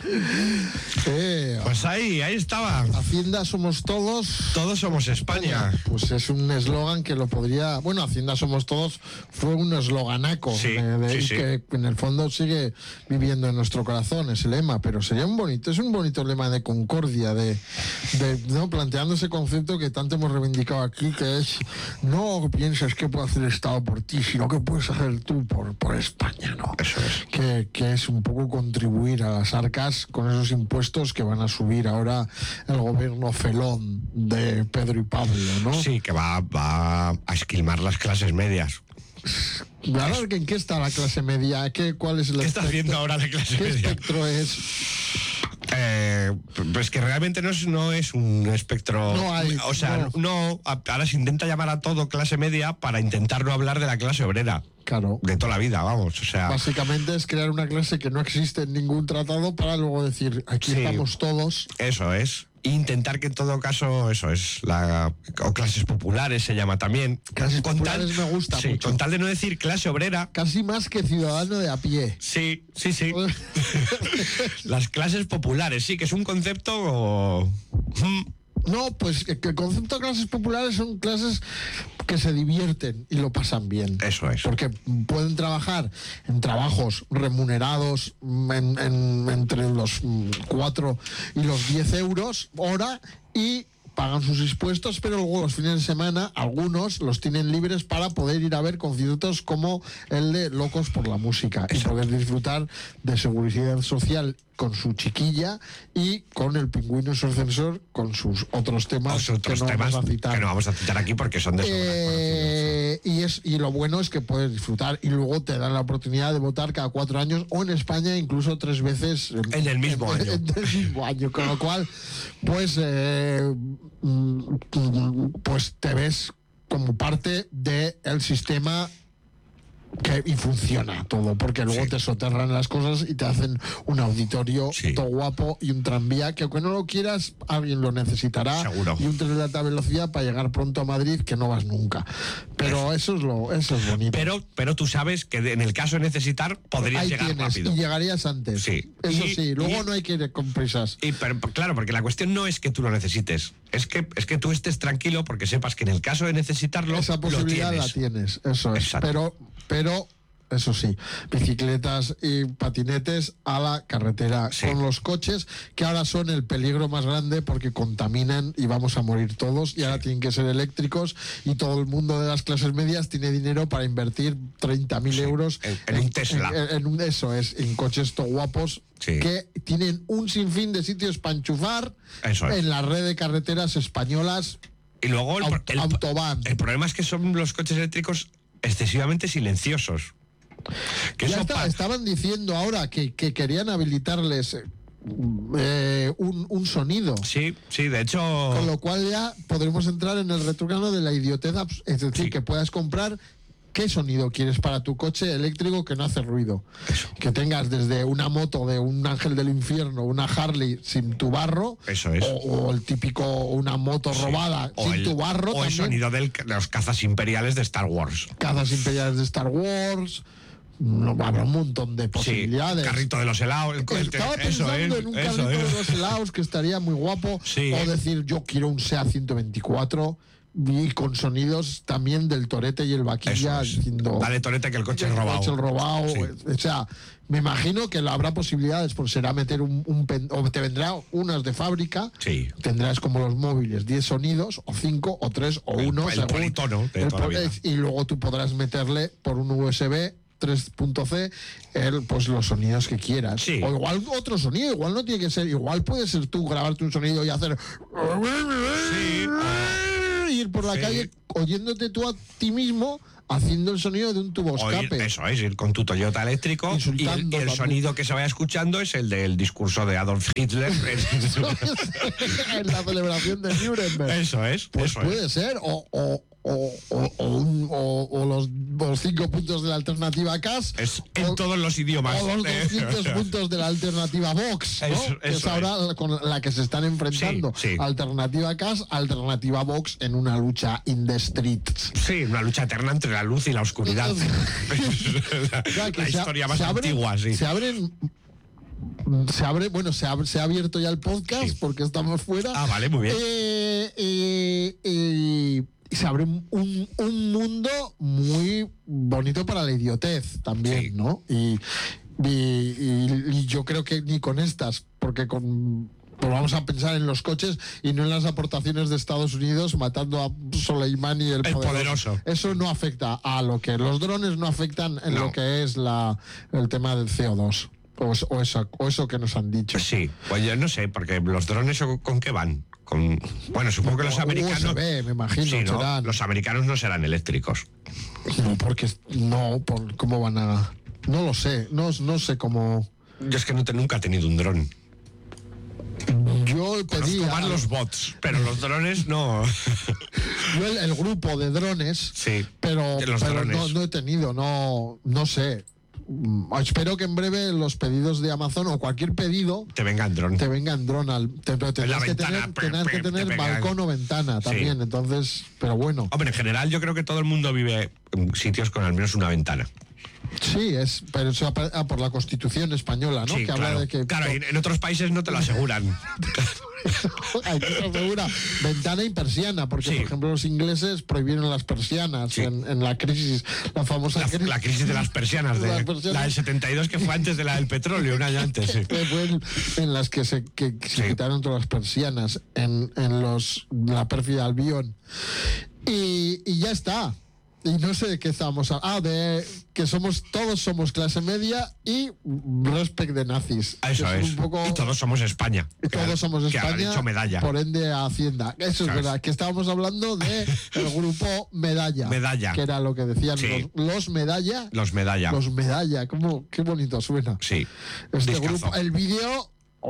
Pues ahí estaba. Hacienda somos todos. Todos somos España. Pues es un eslogan que lo podría... Bueno, Hacienda somos todos fue un esloganaco. Sí. Que en el fondo sigue viviendo en nuestro corazón ese lema, pero sería un bonito lema de concordia, ¿no? Planteando ese concepto que tanto hemos reivindicado aquí, que es no piensas que puede hacer el Estado por ti, sino que puedes hacer tú por España, ¿no? Eso es. Que es un poco contribuir a las arcas con esos impuestos que van a subir ahora el gobierno felón de Pedro y Pablo, ¿no? Sí, que va a esquilmar las clases medias. Ahora, ¿en qué está la clase media? ¿Cuál es el ¿Qué está haciendo ahora la clase media? ¿Qué espectro es? Pues que realmente no es un espectro. Ahora se intenta llamar a todo clase media para intentar no hablar de la clase obrera. Claro. De toda la vida, vamos, o sea... Básicamente es crear una clase que no existe en ningún tratado para luego decir, aquí estamos todos. Eso es. Intentar que en todo caso, eso es, o clases populares se llama también. Clases populares me gusta mucho. Con tal de no decir clase obrera. Casi más que ciudadano de a pie. Sí. Las clases populares, sí, que es un concepto... No, pues que el concepto de clases populares son clases que se divierten y lo pasan bien. Eso es. Porque pueden trabajar en trabajos remunerados entre los 4 y los 10 euros hora y pagan sus impuestos, pero luego los fines de semana algunos los tienen libres para poder ir a ver conciertos como el de Locos por la Música. Eso. Y poder disfrutar de seguridad social con su chiquilla y con el Pingüino y su ascensor con sus otros temas, vamos a citar. Que no vamos a citar aquí porque son de y lo bueno es que puedes disfrutar y luego te dan la oportunidad de votar cada 4 años o en España incluso 3 veces en el mismo año. En el mismo año, con lo cual pues te ves como parte del sistema y funciona todo, porque luego te soterran las cosas y te hacen un auditorio todo guapo y un tranvía que aunque no lo quieras, alguien lo necesitará. Seguro. Y un tren de alta velocidad para llegar pronto a Madrid, que no vas nunca. Pero eso es bonito. Pero tú sabes que en el caso de necesitar podrías llegar rápido. Y llegarías antes. Sí. Eso luego no hay que ir con prisas. Pero claro, porque la cuestión no es que tú lo necesites, es que tú estés tranquilo porque sepas que en el caso de necesitarlo, esa posibilidad la tienes. Eso es. Exacto. Pero eso sí, bicicletas y patinetes a la carretera con los coches, que ahora son el peligro más grande porque contaminan y vamos a morir todos, y ahora tienen que ser eléctricos, y todo el mundo de las clases medias tiene dinero para invertir 30.000 euros en un Tesla. En coches todo guapos que tienen un sinfín de sitios para enchufar en la red de carreteras españolas. Y luego Autobahn. El problema es que son los coches eléctricos excesivamente silenciosos. Que estaban diciendo ahora que querían habilitarles un sonido. Sí, de hecho. Con lo cual ya podremos entrar en el retrucano de la idiotez, es decir, que puedas comprar qué sonido quieres para tu coche eléctrico que no hace ruido. Eso. Que tengas desde una moto de un ángel del infierno, una Harley sin tu barro. Eso es. O el típico, una moto robada sin tu barro. O el sonido de los cazas imperiales de Star Wars. Cazas imperiales de Star Wars. No, habrá un montón de posibilidades. El carrito de los helados. Estaba pensando en un carrito de los helados que estaría muy guapo. O decir, yo quiero un SEAT 124 y con sonidos también del torete y el vaquilla diciendo, dale torete que el coche es robado. O sea, me imagino que habrá posibilidades, porque será meter o te vendrá unas de fábrica. Tendrás como los móviles 10 sonidos o 5 o 3 o 1 el politono y luego tú podrás meterle por un USB 3.C pues los sonidos que quieras. O igual otro sonido, igual no tiene que ser, igual puede ser tú grabarte un sonido y hacer ir por la calle oyéndote tú a ti mismo haciendo el sonido de un tubo escape. Eso es, ir con tu Toyota eléctrico y el sonido que se vaya escuchando es el del discurso de Adolf Hitler en la celebración de Nuremberg. Eso es. Pues puede ser, o los 5 puntos de la alternativa CAS en todos los idiomas, o los 200 puntos de la alternativa Vox, ¿no? Que es ahora con la que se están enfrentando. Alternativa CAS, alternativa Vox, en una lucha in the streets. Una lucha eterna entre la luz y la oscuridad. La historia más antigua. Se abren se abre, bueno, se ha abierto ya el podcast, sí, porque estamos fuera. Ah, vale, muy bien. Y se abre un mundo muy bonito para la idiotez también, sí, ¿no? Y yo creo que ni con estas, porque pues vamos a pensar en los coches y no en las aportaciones de Estados Unidos matando a Soleimani el poderoso. Eso no afecta a lo que los drones no afectan en lo que es el tema del CO2 o eso que nos han dicho. Sí, pues yo no sé, porque los drones ¿con qué van? Bueno, supongo que los americanos USB, me imagino, sí, ¿no? Los americanos no serán eléctricos. No, porque ¿cómo van a...? No lo sé, no sé cómo... Yo es que nunca he tenido un dron. Yo pedí más los bots, pero los drones no. Yo el grupo de drones, sí, pero no he tenido, no sé. Espero que en breve los pedidos de Amazon o cualquier pedido te vengan dron. Pero tendrás que tener balcón o ventana también, sí. Entonces, pero bueno. Hombre, en general yo creo que todo el mundo vive en sitios con al menos una ventana. Sí, pero eso por la Constitución española, ¿no? Sí, que claro, habla de que... Claro, en otros países no te lo aseguran. Aquí se asegura ventana y persiana, porque sí, por ejemplo los ingleses prohibieron las persianas, sí, en la crisis, la famosa crisis. La crisis de las persianes, la del 72, que fue antes de la del petróleo, un año antes. Sí. Fue en las que se quitaron todas las persianas, en la pérfida Albión. Y ya está. Y no sé de qué estábamos hablando. De que todos somos clase media y respect de nazis. Eso es. Y todos somos España. Todos somos España. Que ha dicho Medalla. Por ende, Hacienda. Eso es verdad. Que estábamos hablando de el grupo Medalla. Medalla. Que era lo que decían los Medalla. Los Medalla. Los Medalla. Qué bonito suena. Sí. Este grupo. El vídeo.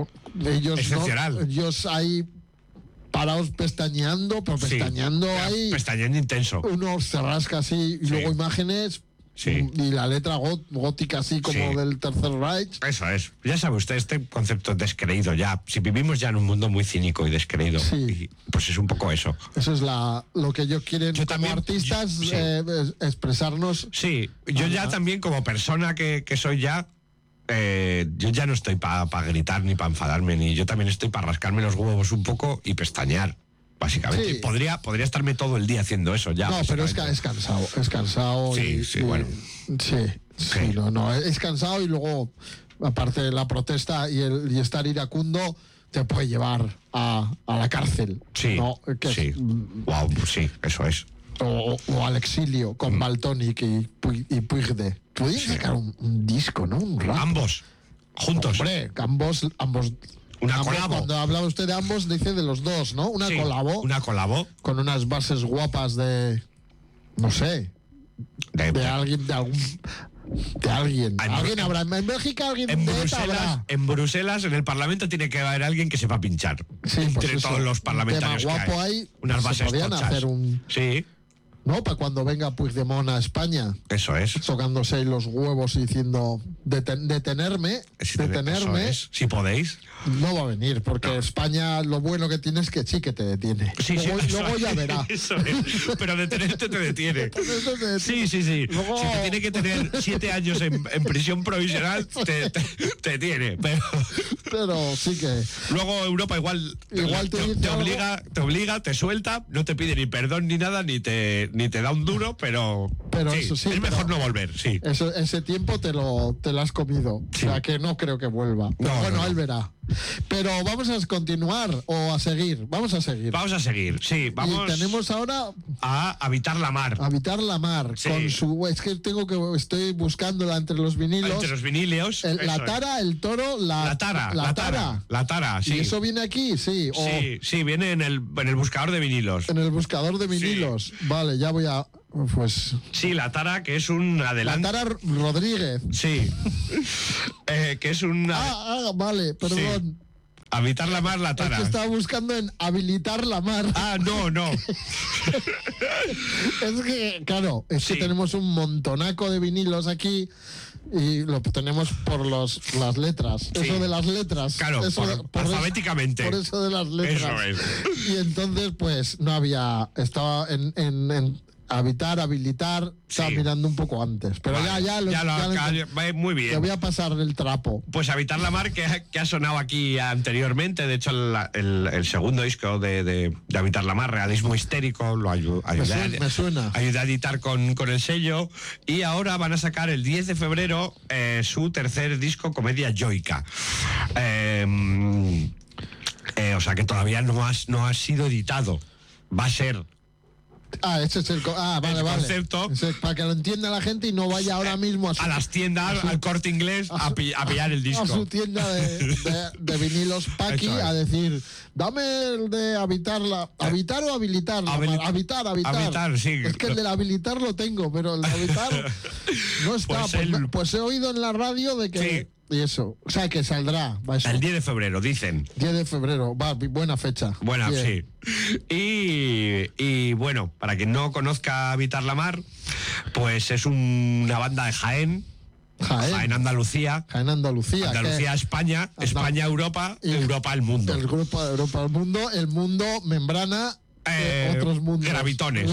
Ellos ahí parados pestañeando, pero pestañeando ahí. Pestañeando intenso. Uno se rasca así y luego imágenes. Sí. Y la letra gótica así como del Tercer Reich. Eso es. Ya sabe usted, este concepto descreído ya. Si vivimos ya en un mundo muy cínico y descreído, pues es un poco eso. Eso es lo que ellos quieren como artistas, expresarnos. Sí, yo ya también como persona que soy ya, yo ya no estoy para gritar ni para enfadarme, ni yo también estoy para rascarme los huevos un poco y pestañear, básicamente. Sí. Podría estarme todo el día haciendo eso ya. No, pero es cansado. Sí, bueno. Sí, no, es cansado y luego, aparte de la protesta y estar iracundo, te puede llevar a la cárcel. Sí, ¿no? Wow, pues sí, eso es. O al exilio con Valtònyc y Puigde. Podrían sacar un disco, ¿no? Un rap. Ambos, juntos. Hombre, ambos. Una colabo. Cuando habla usted de ambos, dice de los dos, ¿no? Una colabo. Una colabo. Con unas bases guapas de... No sé. De alguien, de algún... De alguien. Alguien habrá. En Bélgica alguien en Bruselas, en el Parlamento, tiene que haber alguien que sepa pinchar. Sí, entre todos los parlamentarios. Un tema guapo hay. Unas bases podrían hacer Sí. ¿No? Para cuando venga Puigdemont a España. Eso es. Tocándose los huevos y diciendo detenerme. Eso es. Si podéis. No va a venir, porque España lo bueno que tiene es que sí que te detiene. Sí, luego ya verá. Eso es. Pero detenerte te detiene. Sí. Luego... Si te tiene que tener 7 años en prisión provisional, te tiene. Pero sí que... Luego Europa igual te obliga, te suelta, no te pide ni perdón ni nada, ni te da un duro, pero eso sí, es mejor no volver, sí. Ese tiempo te lo has comido. Sí. O sea que no creo que vuelva. Pero él verá. Pero vamos a continuar o a seguir. Vamos a seguir, sí. Vamos. Y tenemos ahora a Habitar la Mar. Habitar la Mar. Sí. Con su... Es que estoy buscándola entre los vinilos. Entre los vinilios. La tara, el toro, la tara. La tara, sí. ¿Y eso viene aquí? Sí. Sí, viene en el buscador de vinilos. En el buscador de vinilos. Sí. Vale, ya voy a... Pues... Sí, la tara, que es un adelanto. La tara Rodríguez. Sí. Que es un... vale, perdón. Sí. Habitar la mar, la tara. Es que estaba buscando en habilitar la mar. No. Es que, claro, que tenemos un montonaco de vinilos aquí y lo tenemos por las letras. Sí. Eso de las letras. Claro, eso alfabéticamente. Por eso de las letras. Eso es. Y entonces, pues, no había... Estaba habilitar, estaba mirando un poco antes. Pero vale, muy bien. Te voy a pasar el trapo. Pues Habitar la Mar, que ha sonado aquí anteriormente. De hecho, el segundo disco de Habitar la Mar, Realismo Histérico, lo ayudé a editar con el sello. Y ahora van a sacar el 10 de febrero su tercer disco, Comedia Yoica. O sea que todavía no ha sido editado. Va a ser. Ese es el concepto. Para que lo entienda la gente y no vaya ahora mismo a las tiendas, al Corte Inglés, a pillar el disco. A su tienda de vinilos Paqui a decir, dame el de habitar o habilitar. Habitar, sí. Es que el de habilitar lo tengo, pero el de habitar no está. Pues he oído en la radio de que... Sí. Y eso, o sea que saldrá. El 10 de febrero, dicen. 10 de febrero, buena fecha. Buena, sí. Y bueno, para quien no conozca Habitar la Mar, pues es una banda de Jaén, Andalucía. Jaén, Andalucía. España, España, Europa, Europa, el mundo. El grupo de Europa, el mundo, membrana. Otros mundos. Gravitones.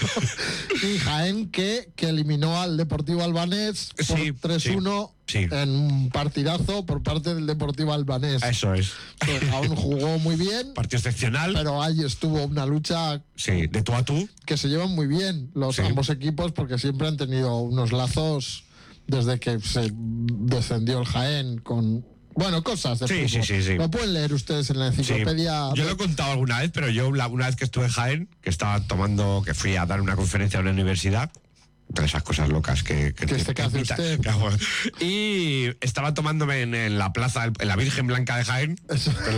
Y Jaén que eliminó al Deportivo Albanés por 3-1 en un partidazo por parte del Deportivo Albanés. Eso es. Aún jugó muy bien. Partido excepcional. Pero ahí estuvo una lucha. Sí, de tú a tú. Que se llevan muy bien los ambos equipos porque siempre han tenido unos lazos desde que se descendió el Jaén con... Bueno, cosas de fútbol. Sí. Lo pueden leer ustedes en la enciclopedia. Yo lo he contado alguna vez, pero yo una vez que estuve en Jaén, que fui a dar una conferencia a una universidad, de esas cosas locas que hace usted. Y estaba tomándome en la plaza, en la Virgen Blanca de Jaén, en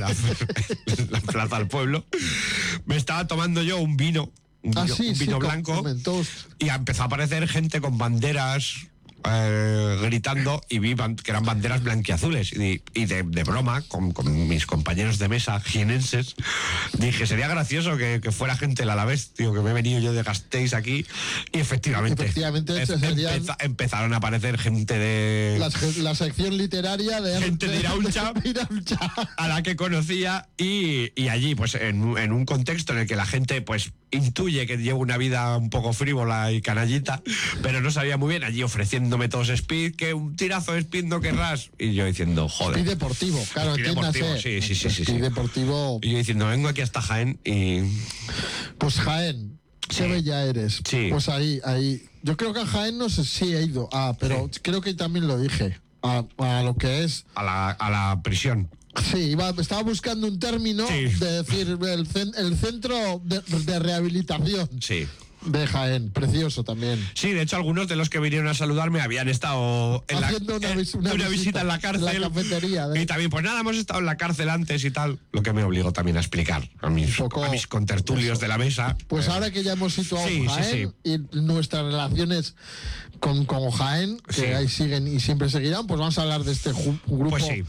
la plaza del pueblo, me estaba tomando yo un vino blanco, y empezó a aparecer gente con banderas gritando, y vi que eran banderas blanquiazules y de broma con mis compañeros de mesa jienenses dije, sería gracioso que fuera gente del Alavés, tío, que me he venido yo de Gasteiz aquí, y efectivamente empezaron a aparecer gente de la sección literaria de gente de Iraultza a la que conocía, y allí pues en un contexto en el que la gente pues intuye que llevo una vida un poco frívola y canallita, pero no sabía muy bien, allí ofreciéndome todos speed, que un tirazo de speed no querrás, y yo diciendo, joder. Speed deportivo, claro, speed deportivo, sí. Speed deportivo. Y yo diciendo, vengo aquí hasta Jaén y... Pues Jaén, qué bella eres. Sí. Pues ahí. Yo creo que a Jaén no sé si he ido, pero creo que también lo dije, a lo que es... A la prisión. Sí, estaba buscando un término de decir el centro de rehabilitación. Sí. De Jaén, precioso también. Sí, de hecho algunos de los que vinieron a saludarme habían estado haciendo una visita en la cárcel. En la cafetería. Y también, pues nada, hemos estado en la cárcel antes y tal, lo que me obligó también a explicar a mis contertulios de la mesa. Pues ahora que ya hemos situado Jaén y nuestras relaciones con Jaén, que ahí siguen y siempre seguirán, pues vamos a hablar de este grupo. Pues sí.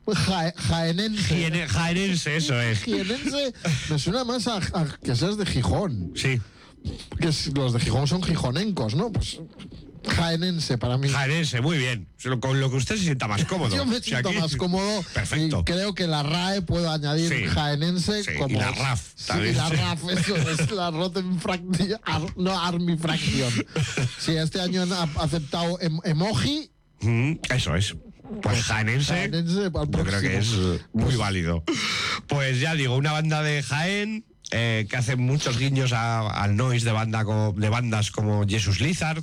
Jaenense. Jaenense, eso es. Jaenense me suena más a que seas de Gijón. Sí. Que los de Gijón son gijonencos, ¿no? Pues jaenense para mí. Jaenense, muy bien. Con lo que usted se sienta más cómodo. Yo me siento más cómodo. Perfecto. Y creo que la RAE puedo añadir jaenense como... Y la RAF. Sí, la RAF, eso es la Rotten Fraction. No, Army Fraction. Sí, este año han aceptado emoji. Eso es. Pues jaenense, yo creo que es muy válido. Pues ya digo, una banda de Jaén que hace muchos guiños al noise de bandas como Jesus Lizard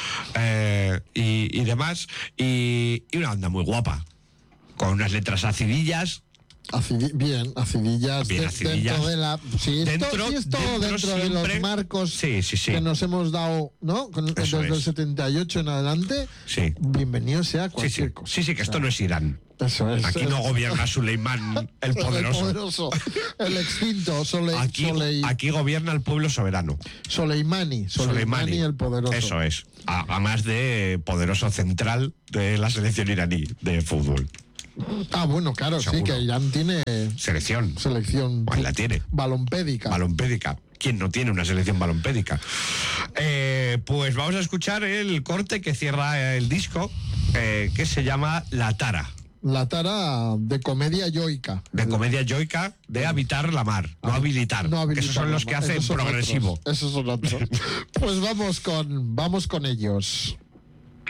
y demás, y una banda muy guapa, con unas letras acidillas. Acidillas. Dentro de la... Sí, dentro de los marcos que nos hemos dado, ¿no? Desde el 78 en adelante. Sí. Bienvenido sea cualquier cosa. Sí, que esto no es Irán. Eso es. Aquí no gobierna Suleimán el poderoso. El extinto aquí gobierna el pueblo soberano. Soleimani el poderoso. Eso es. Además de poderoso central de la selección iraní de fútbol. Bueno, claro, seguro. Sí, que Irán tiene selección. Pues la tiene. Balompédica. ¿Quién no tiene una selección balompédica? Pues vamos a escuchar el corte que cierra el disco, que se llama La Tara. la tara de comedia yoica. De comedia yoica, de habitar la mar, no habilitar. No Que esos son los que hacen progresivo. Esos son otros. Pues vamos con ellos.